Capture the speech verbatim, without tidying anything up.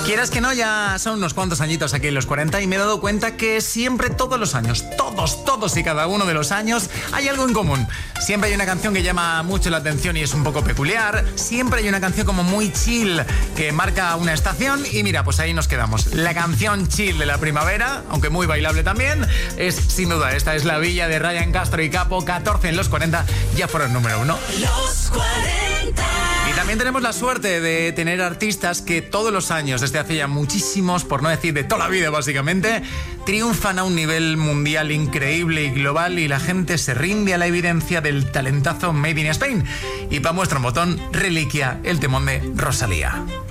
Quieras que no, ya son unos cuantos añitos aquí en los cuarenta y me he dado cuenta que siempre, todos los años, todos, todos y cada uno de los años, hay algo en común. Siempre hay una canción que llama mucho la atención y es un poco peculiar. Siempre hay una canción como muy chill que marca una estación y mira, pues ahí nos quedamos. La canción chill de la primavera, aunque muy bailable también, es sin duda esta. Es La Villa de Ryan Castro y Capo, catorce en los cuarenta, ya fueron número uno. Los cuarenta. Y también tenemos la suerte de tener artistas que todos los años, desde hace ya muchísimos, por no decir de toda la vida básicamente, triunfan a un nivel mundial increíble y global y la gente se rinde a la evidencia del talentazo Made in Spain. Y para muestra un botón, Reliquia, el temón de Rosalía.